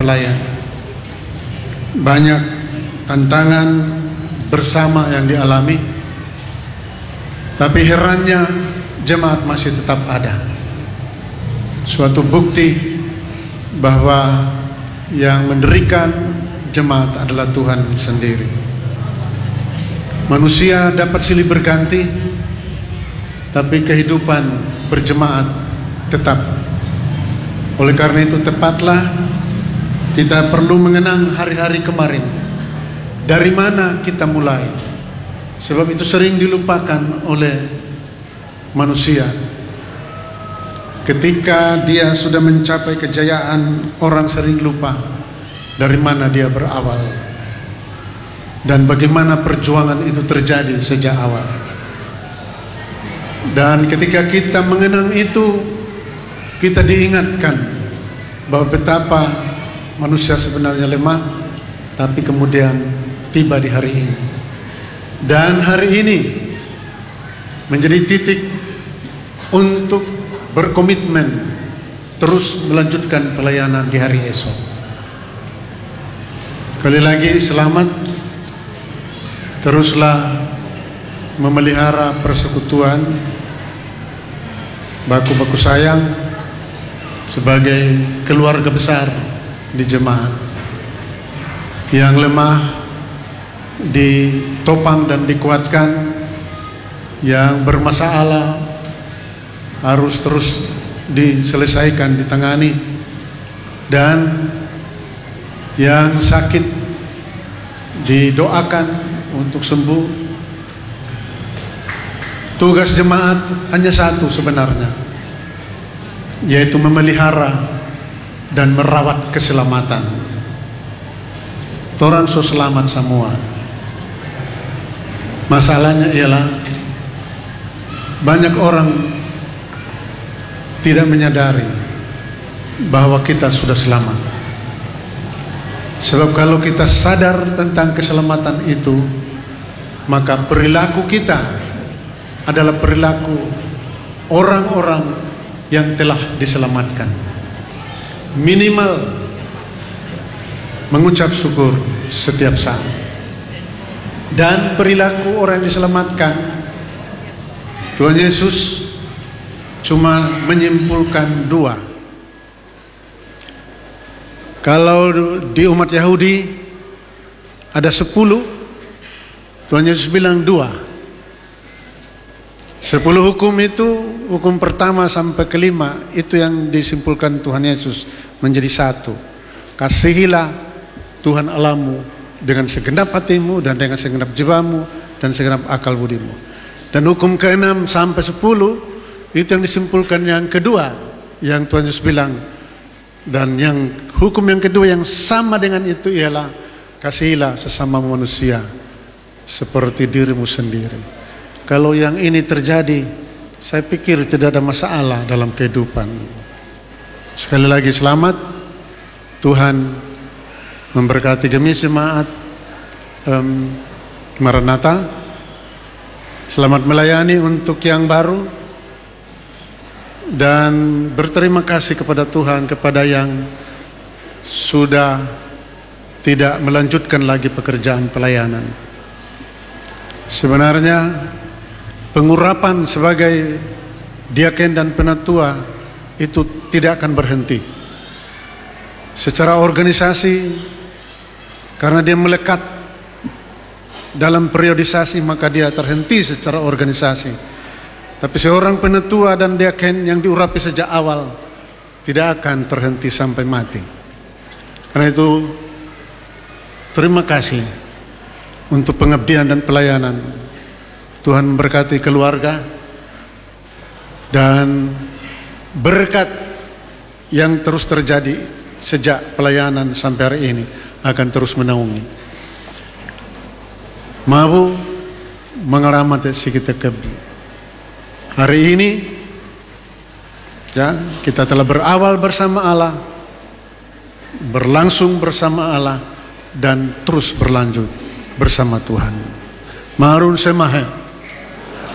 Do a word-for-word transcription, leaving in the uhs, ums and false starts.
pelayan. Banyak tantangan bersama yang dialami, tapi herannya jemaat masih tetap ada. Suatu bukti bahwa yang mendirikan jemaat adalah Tuhan sendiri. Manusia dapat silih berganti, tapi kehidupan berjemaat tetap. Oleh karena itu tepatlah kita perlu mengenang hari-hari kemarin. Dari mana kita mulai? Sebab itu sering dilupakan oleh manusia. Ketika dia sudah mencapai kejayaan, orang sering lupa dari mana dia berawal dan bagaimana perjuangan itu terjadi sejak awal. Dan ketika kita mengenang itu, kita diingatkan bahwa betapa manusia sebenarnya lemah, tapi kemudian tiba di hari ini. Dan hari ini menjadi titik untuk berkomitmen terus melanjutkan pelayanan di hari esok. Sekali lagi selamat. Teruslah memelihara persekutuan, baku-baku sayang sebagai keluarga besar di jemaat. Yang lemah ditopang dan dikuatkan, yang bermasalah harus terus diselesaikan, ditangani, dan yang sakit didoakan untuk sembuh. Tugas jemaat hanya satu sebenarnya, yaitu memelihara dan merawat keselamatan. Orang so selamat semua. Masalahnya ialah banyak orang tidak menyadari bahwa kita sudah selamat. Sebab kalau kita sadar tentang keselamatan itu, maka perilaku kita adalah perilaku orang-orang yang telah diselamatkan. Minimal mengucap syukur setiap saat. Dan perilaku orang yang diselamatkan, Tuhan Yesus cuma menyimpulkan dua. Kalau di umat Yahudi ada sepuluh, Tuhan Yesus bilang dua. Sepuluh hukum itu, hukum pertama sampai kelima, itu yang disimpulkan Tuhan Yesus menjadi satu. Kasihilah Tuhan Allahmu dengan segenap hatimu dan dengan segenap jiwamu dan segenap akal budimu. Dan hukum keenam sampai sepuluh itu yang disimpulkan yang kedua, yang Tuhan Yesus bilang. Dan yang hukum yang kedua yang sama dengan itu ialah kasihilah sesama manusia seperti dirimu sendiri. Kalau yang ini terjadi, saya pikir tidak ada masalah dalam kehidupan. Sekali lagi selamat. Tuhan memberkati kami jemaat um, Maranatha. Selamat melayani untuk yang baru. Dan berterima kasih kepada Tuhan, kepada yang sudah tidak melanjutkan lagi pekerjaan pelayanan. Sebenarnya pengurapan sebagai diaken dan penatua itu tidak akan berhenti. Secara organisasi, karena dia melekat dalam periodisasi, maka dia terhenti secara organisasi. Tapi seorang penatua dan diaken yang diurapi sejak awal tidak akan terhenti sampai mati. Karena itu terima kasih untuk pengabdian dan pelayanan. Tuhan memberkati keluarga dan berkat yang terus terjadi sejak pelayanan sampai hari ini akan terus menaungi. Mau mengeramati sikit kebi. Hari ini ya, kita telah berawal bersama Allah, berlangsung bersama Allah, dan terus berlanjut bersama Tuhan. Marun semahe